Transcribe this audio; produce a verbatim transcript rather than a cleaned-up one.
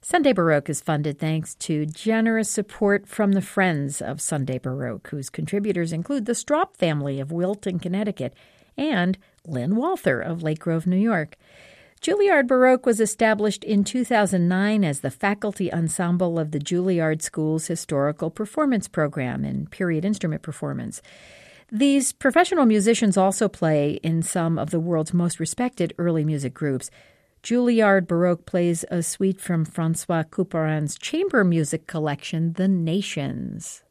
Sunday Baroque is funded thanks to generous support from the Friends of Sunday Baroque, whose contributors include the Straub family of Wilton, Connecticut, and Lynn Walther of Lake Grove, New York. Juilliard Baroque was established in two thousand nine as the faculty ensemble of the Juilliard School's Historical Performance Program in period instrument performance. These professional musicians also play in some of the world's most respected early music groups. Juilliard Baroque plays a suite from Francois Couperin's chamber music collection, The Nations.